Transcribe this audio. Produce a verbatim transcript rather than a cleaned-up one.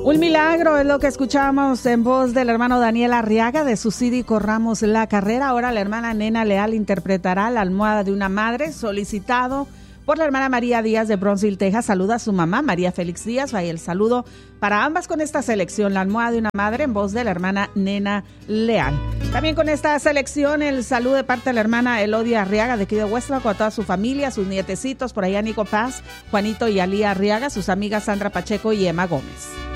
Un milagro es lo que escuchamos en voz del hermano Daniel Arriaga de su C D Corramos la Carrera. Ahora la hermana Nena Leal interpretará La almohada de una madre, solicitado por la hermana María Díaz de Bronzeville, Texas. Saluda a su mamá, María Félix Díaz. Vaya el saludo para ambas con esta selección, La almohada de una madre, en voz de la hermana Nena Leal. También con esta selección, el saludo de parte de la hermana Elodia Arriaga de aquí de Westlaco, a toda su familia, sus nietecitos, por allá Nico Paz, Juanito y Alía Arriaga, sus amigas Sandra Pacheco y Emma Gómez.